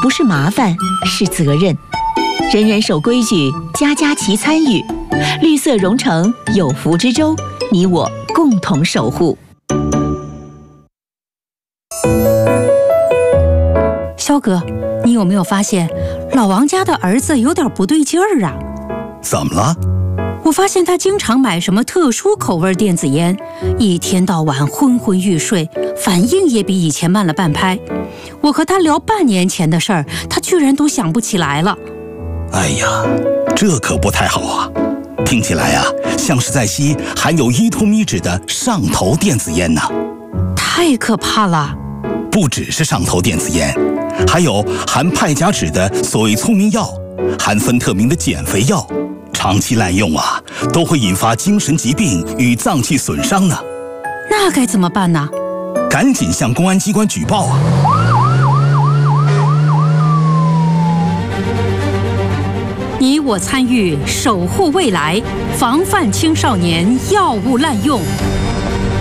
不是麻烦，是责任。人人守规矩，家家齐参与。绿色融成有福之州，你我共同守护。 肖哥，你有没有发现老王家的儿子有点不对劲儿啊？ 怎么了？ 我发现他经常买什么特殊口味电子烟，一天到晚昏昏欲睡，反应也比以前慢了半拍。我和他聊半年前的事儿，他居然都想不起来了。 哎呀，这可不太好啊！听起来啊，像是在吸含有依托咪酯的上头电子烟呢。 太可怕了！ 不只是上头电子烟，还有含派甲酯的所谓聪明药，含芬特明的减肥药。长期滥用啊，都会引发精神疾病与脏器损伤呢。 那该怎么办呢？ 赶紧向公安机关举报啊！ 你我参与，守护未来，防范青少年药物滥用。